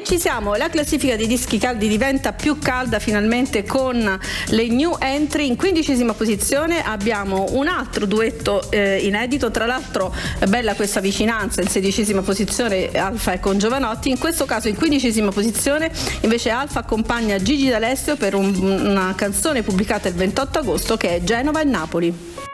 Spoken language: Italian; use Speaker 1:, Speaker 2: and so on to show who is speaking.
Speaker 1: E ci siamo, la classifica dei dischi caldi diventa più calda finalmente con le new entry. In 15ª posizione abbiamo un altro duetto inedito, tra l'altro bella questa vicinanza, in 16ª posizione Alfa e con Giovanotti. In questo caso in 15ª posizione invece Alfa accompagna Gigi D'Alessio per una canzone pubblicata il 28 agosto che è Genova e Napoli.